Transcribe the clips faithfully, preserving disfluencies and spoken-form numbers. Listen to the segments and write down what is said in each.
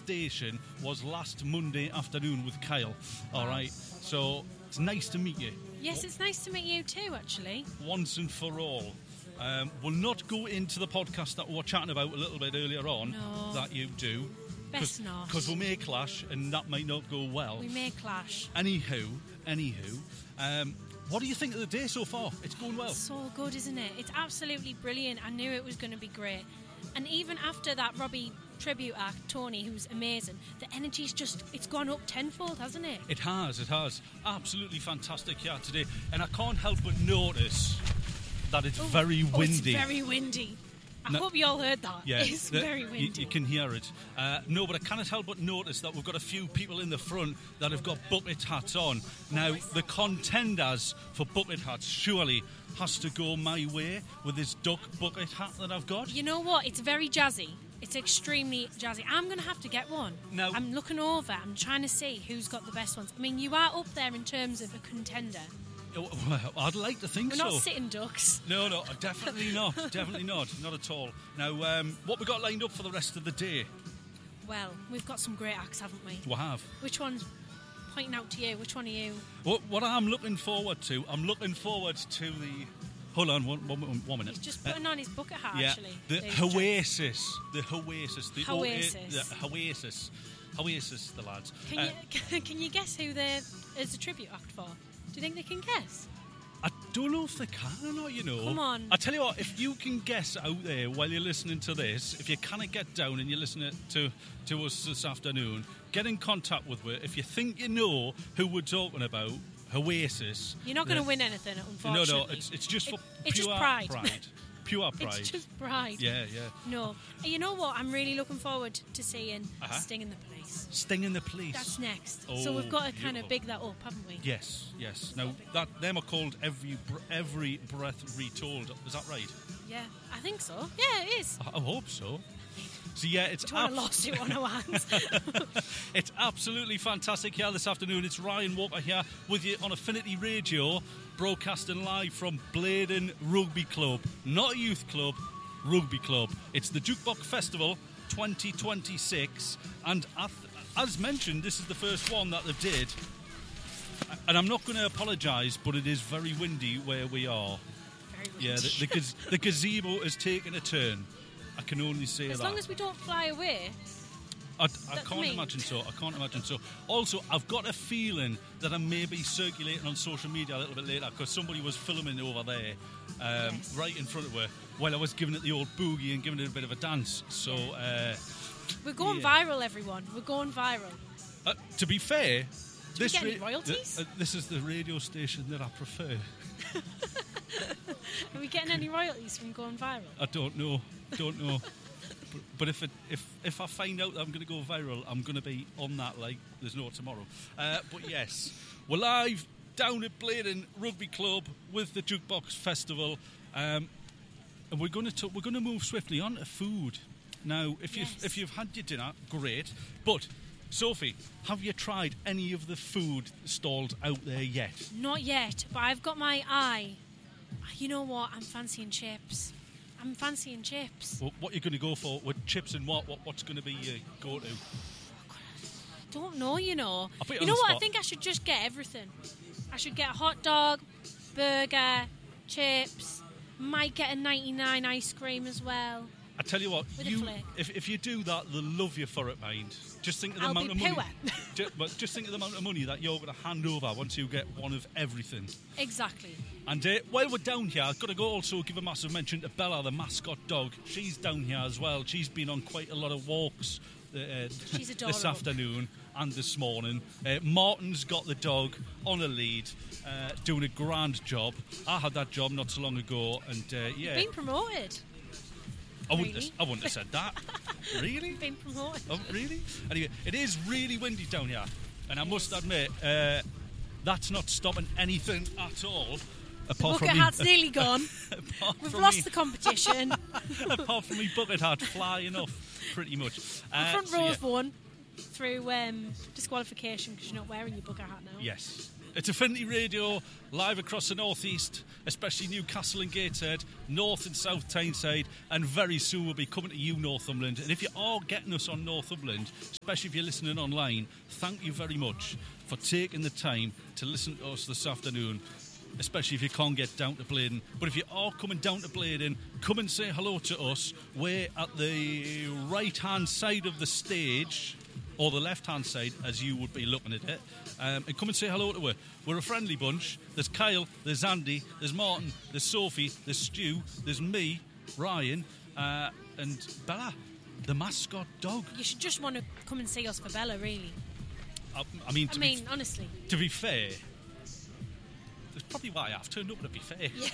station was last Monday afternoon with Kyle. All right, so it's nice to meet you. Yes, it's nice to meet you too, actually. Once and for all. Um, we'll not go into the podcast that we were chatting about a little bit earlier on no. that you do. Best not. Because we may clash and that might not go well. We may clash. Anywho, anywho, um, what do you think of the day so far? It's going well. So good, isn't it? It's absolutely brilliant. I knew it was going to be great. And even after that Robbie tribute act, Tony, who's amazing, the energy's just, it's gone up tenfold, hasn't it? It has, it has. Absolutely fantastic here today. And I can't help but notice that it's oh, very windy. Oh, it's very windy. I no, hope you all heard that. Yeah, it's the, very windy. You, you can hear it. Uh, no, but I cannot help but notice that we've got a few people in the front that have got bucket hats on. Now, the contenders for bucket hats surely has to go my way with this duck bucket hat that I've got. You know what? It's very jazzy. It's extremely jazzy. I'm going to have to get one. Now, I'm looking over. I'm trying to see who's got the best ones. I mean, you are up there in terms of a contender. Well, I'd like to think We're so. We're not sitting ducks. No, no, definitely not. Definitely not. Not at all. Now, um, what we got lined up for the rest of the day? Well, we've got some great acts, haven't we? We have. Which one's pointing out to you? Which one are you? What, what I'm looking forward to, I'm looking forward to the... Hold on, one, one, one minute. He's just putting uh, on his bucket hat, yeah, actually. The Oasis. The Oasis. The Oasis. O- the Oasis. Oasis, the lads. Can, uh, you, can you guess who there is a tribute act for? Do you think they can guess? I don't know if they can or not, you know. Come on. I tell you what, if you can guess out there while you're listening to this, if you kind of get down and you're listening to, to us this afternoon, get in contact with us. If you think you know who we're talking about, Oasis. You're not going to win anything, unfortunately. No, no, it's, it's just for it, it's pure just pride. pride. Pure pride. It's just pride. Yeah, yeah. No. You know what? I'm really looking forward to seeing uh-huh. Sting in the Police. Sting in the Police. That's next. Oh, so we've got to kind beautiful. of big that up, haven't we? Yes, yes. Now, that them are called Every Every Breath Retold. Is that right? Yeah, I think so. Yeah, it is. I, I hope so. So yeah, it's Do you want a lawsuit on our hands? It's absolutely fantastic here this afternoon. It's Ryan Walker here with you on Affinity Radio, broadcasting live from Blaydon Rugby Club. Not a youth club, rugby club. It's the Jukebox Festival twenty twenty-six, and as mentioned, this is the first one that they did. And I'm not going to apologise, but it is very windy where we are. Very windy. Yeah, the, the, gaz- the gazebo has taken a turn. I can only say as that. As long as we don't fly away. I, I can't me. imagine so. I can't imagine so. Also, I've got a feeling that I may be circulating on social media a little bit later because somebody was filming over there, um, yes. right in front of her, while I was giving it the old boogie and giving it a bit of a dance. So uh, we're going yeah. viral, everyone. We're going viral. Uh, to be fair, Do this, we get any royalties? Th- uh, this is the radio station that I prefer. Are we getting any royalties from going viral? I don't know. Don't know. but, but if it, if if I find out that I'm going to go viral, I'm going to be on that like there's no tomorrow. Uh, but yes, we're live down at Blaydon Rugby Club with the Jukebox Festival, um, and we're going to we're going to move swiftly on to food. Now, if yes. you've if you've had your dinner, great. But Sophie, have you tried any of the food stalled out there yet? Not yet, but I've got my eye. You know what? I'm fancying chips. I'm fancying chips. Well, what are you going to go for with chips and what? what what's going to be your go-to? Don't know, you know. I'll put you you on know the what? spot. I think I should just get everything. I should get a hot dog, burger, chips. Might get a ninety-nine ice cream as well. I tell you what, With a you flick. if if you do that, they'll love you for it, mind. Just think of the I'll amount be of money. poor. just, but just think of the amount of money that you're going to hand over once you get one of everything. Exactly. And uh, while we're down here, I've got to go also give a massive mention to Bella, the mascot dog. She's down here as well. She's been on quite a lot of walks uh, She's this afternoon and this morning. Uh, Martin's got the dog on a lead, uh, doing a grand job. I had that job not so long ago, and uh, yeah, You've been promoted. I wouldn't, Really? have, I wouldn't have said that. Really? Been promoted. Oh, really? Anyway, it is really windy down here, and I must admit, uh, that's not stopping anything at all. Apart Bucket from me, hat's nearly gone. We've from lost me, the competition. apart from me bucket hat flying off, pretty much. The Uh, front so row's yeah. won through um, disqualification because you're not wearing your bucket hat now. Yes, It's Affinity Radio, live across the northeast, especially Newcastle and Gateshead, north and south Tyneside, and very soon we'll be coming to you, Northumberland. And if you are getting us on Northumberland, especially if you're listening online, thank you very much for taking the time to listen to us this afternoon, especially if you can't get down to Blaydon. But if you are coming down to Blaydon, come and say hello to us. We're at the right-hand side of the stage, or the left-hand side, as you would be looking at it. Um, and come and say hello to her. We're a friendly bunch. There's Kyle, there's Andy, there's Martin, there's Sophie, there's Stu, there's me, Ryan, uh, and Bella, the mascot dog. You should just want to come and see us for Bella, really. I, I mean, I to mean, be, honestly. to be fair, that's probably why I've turned up, to be fair. Yeah.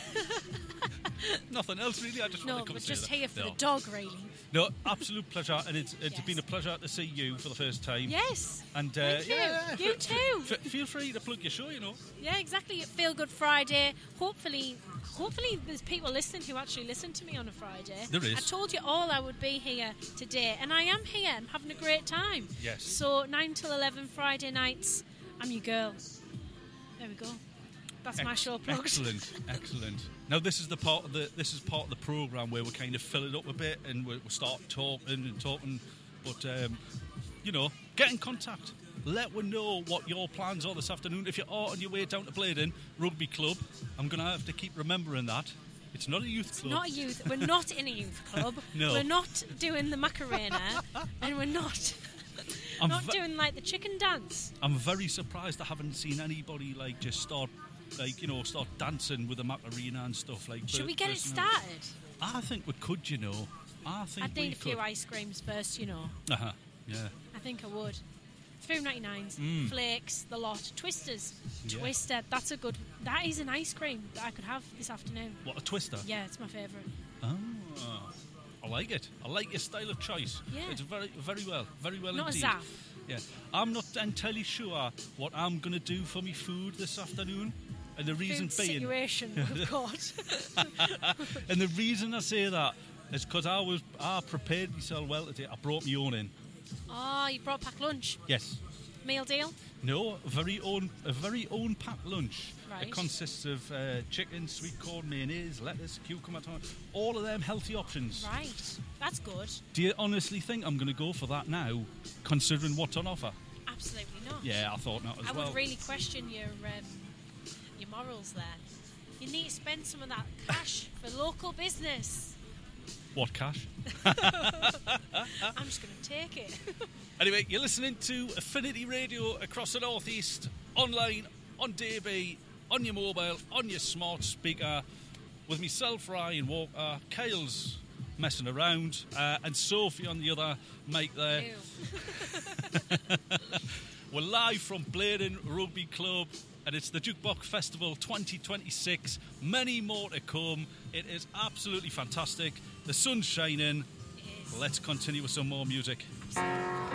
Nothing else, really. I just No, want to come we're and say just that. here for No. the dog, really. No, absolute pleasure, and it's, it's Yes. been a pleasure to see you for the first time. Yes. And uh, Thank you. yeah, You f- too. f- feel free to plug your show, you know. Yeah, exactly. Feel Good Friday. Hopefully, hopefully there's people listening who actually listen to me on a Friday. There is. I told you all I would be here today, and I am here. I'm having a great time. Yes. So nine till eleven Friday nights. I'm your girl. There we go. That's my Ex- show plugged. Excellent, excellent. Now this is the part of the this is part of the program where we kind of fill it up a bit and we we start talking and talking. But um, you know, get in contact. Let us know what your plans are this afternoon. If you are on your way down to Blaydon Rugby Club, I'm going to have to keep remembering that it's not a youth club. Not a youth. We're not in a youth club. No. We're not doing the Macarena, and we're not I'm not ve- doing like the chicken dance. I'm very surprised I haven't seen anybody like just start like you know start dancing with the Macarena and stuff like. Should per- we get it personally. started? I think we could, you know. I think I'd we need a could. few ice creams first, you know. Uh-huh. Yeah. I think I would. three ninety-nines, Mm. flakes, the lot, twisters. Yeah. Twister, that's a good. That is an ice cream that I could have this afternoon. What, a twister? Yeah, it's my favourite. Oh, I like it. I like your style of choice. Yeah. It's very, very well, very well Not a indeed. zap. Yeah, I'm not entirely sure what I'm going to do for me food this afternoon, and the reason Food being, situation we've got. and the reason I say that is because I was I prepared myself well today. I brought my own in. Oh, you brought packed lunch. Yes. Meal deal. No, a very own, a very own packed lunch. Right. It consists of uh, chicken, sweet corn, mayonnaise, lettuce, cucumber, tomato, all of them healthy options. Right. That's good. Do you honestly think I'm going to go for that now, considering what's on offer? Absolutely not. Yeah, I thought not as I well. would really question your um, your morals there. You need to spend some of that cash for local business. What cash? I'm just going to take it. Anyway, you're listening to Affinity Radio across the northeast, online, on D A B, on your mobile, on your smart speaker, with myself, Ryan Walker, Kyle's messing around, uh, and Sophie on the other mic there. Ew. We're live from Blaydon Rugby Club, and it's the Jukebox Festival twenty twenty-six. Many more to come. It is absolutely fantastic. The sun's shining. It is. Let's continue with some more music. Absolutely.